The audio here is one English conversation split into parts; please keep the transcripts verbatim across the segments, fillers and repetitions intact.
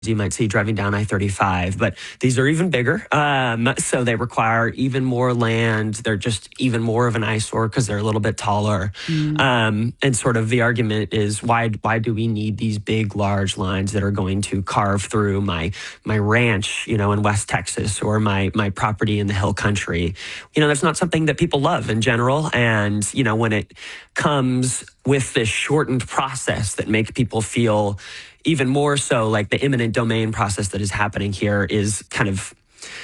you might see driving down I thirty-five, but these are even bigger. Um, so they require even more land. They're just even more of an eyesore because they're a little bit taller. Mm. Um, and sort of the argument is why why do we need these big, large lines that are going to carve through my my ranch, you know, in West Texas, or my my property in the Hill Country? You know, that's not something that people love in general. And you know, when it comes with this shortened process that makes people feel even more so like the eminent domain process that is happening here is kind of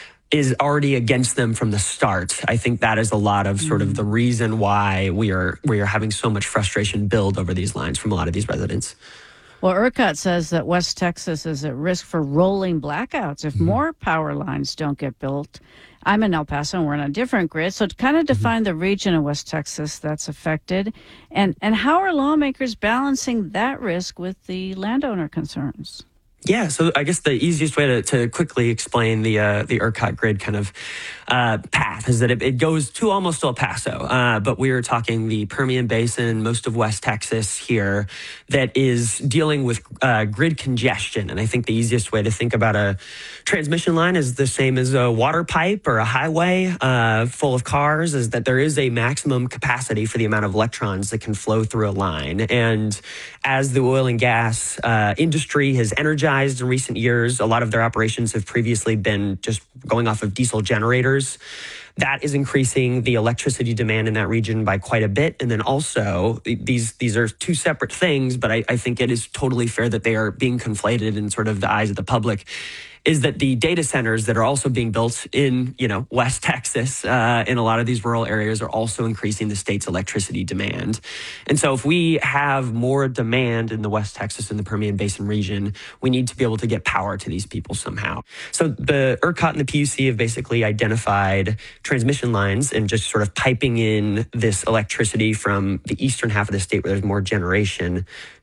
is already against them from the start. I think that is a lot of sort of the reason why we are we are having so much frustration build over these lines from a lot of these residents. Well, ERCOT says that West Texas is at risk for rolling blackouts if mm-hmm. more power lines don't get built. I'm in El Paso, and we're on a different grid. So to kind of define mm-hmm. the region of West Texas that's affected, and, and how are lawmakers balancing that risk with the landowner concerns? Yeah, so I guess the easiest way to, to quickly explain the uh, the ERCOT grid kind of uh, path is that it, it goes to almost El Paso, uh, but we are talking the Permian Basin, most of West Texas here, that is dealing with uh, grid congestion. And I think the easiest way to think about a transmission line is the same as a water pipe or a highway uh, full of cars, is that there is a maximum capacity for the amount of electrons that can flow through a line. And as the oil and gas uh, industry has energized in recent years, a lot of their operations have previously been just going off of diesel generators. That is increasing the electricity demand in that region by quite a bit. And then also, these these are two separate things, but I, I think it is totally fair that they are being conflated in sort of the eyes of the public, is that the data centers that are also being built in, you know, West Texas, uh, in a lot of these rural areas, are also increasing the state's electricity demand. And so if we have more demand in the West Texas and the Permian Basin region, we need to be able to get power to these people somehow. So the ERCOT and the P U C have basically identified transmission lines and just sort of piping in this electricity from the eastern half of the state where there's more generation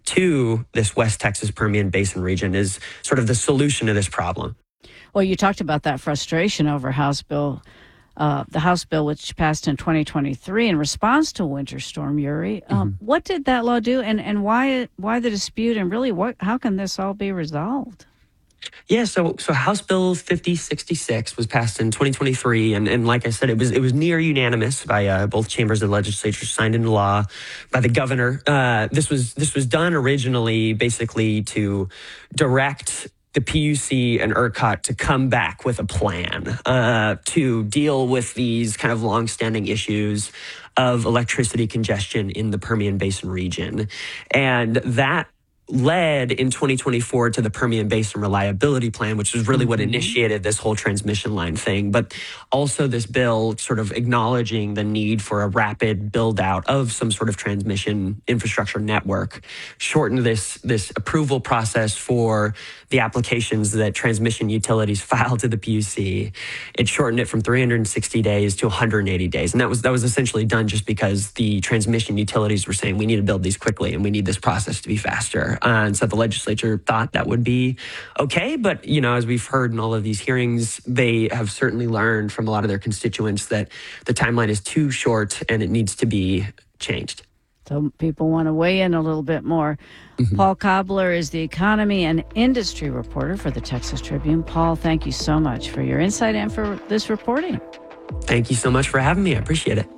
to this West Texas Permian Basin region is sort of the solution to this problem. Well, you talked about that frustration over House Bill, uh, the House bill which passed in twenty twenty-three in response to Winter Storm Uri. Um, mm-hmm. What did that law do, and, and why why the dispute, and really what how can this all be resolved? Yeah, so so House Bill fifty sixty-six was passed in twenty twenty-three, and, and like I said, it was it was near unanimous by uh, both chambers of the legislature, signed into law by the governor. Uh, this was this was done originally basically to direct the P U C and ERCOT to come back with a plan uh, to deal with these kind of longstanding issues of electricity congestion in the Permian Basin region, and that led in twenty twenty-four to the Permian Basin Reliability Plan, which is really what initiated this whole transmission line thing. But also this bill sort of acknowledging the need for a rapid build out of some sort of transmission infrastructure network, shortened this, this approval process for the applications that transmission utilities filed to the P U C. It shortened it from three hundred sixty days to one hundred eighty days. And that was, that was essentially done just because the transmission utilities were saying, we need to build these quickly and we need this process to be faster. Uh, and so the legislature thought that would be okay. But, you know, as we've heard in all of these hearings, they have certainly learned from a lot of their constituents that the timeline is too short and it needs to be changed. So people want to weigh in a little bit more. Mm-hmm. Paul Cobbler is the economy and industry reporter for the Texas Tribune. Paul, thank you so much for your insight and for this reporting. Thank you so much for having me. I appreciate it.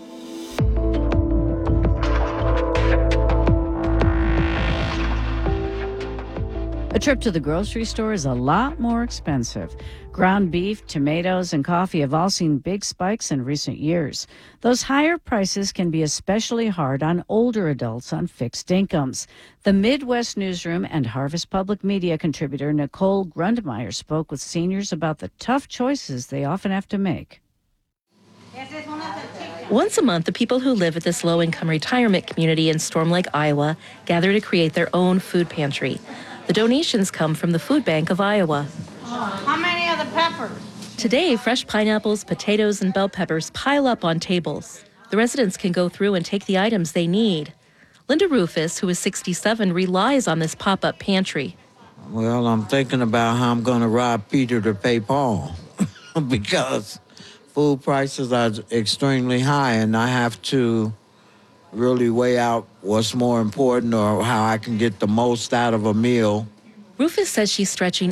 A trip to the grocery store is a lot more expensive. Ground beef, tomatoes, and coffee have all seen big spikes in recent years. Those higher prices can be especially hard on older adults on fixed incomes. The Midwest Newsroom and Harvest Public Media contributor Nicole Grundmeyer spoke with seniors about the tough choices they often have to make. Once a month, the people who live at this low-income retirement community in Storm Lake, Iowa, gather to create their own food pantry. The donations come from the Food Bank of Iowa. How many of the peppers? Today, fresh pineapples, potatoes, and bell peppers pile up on tables. The residents can go through and take the items they need. Linda Rufus, who is sixty-seven, relies on this pop-up pantry. Well, I'm thinking about how I'm going to rob Peter to pay Paul because food prices are extremely high, and I have to really weigh out what's more important or how I can get the most out of a meal. Rufus says she's stretching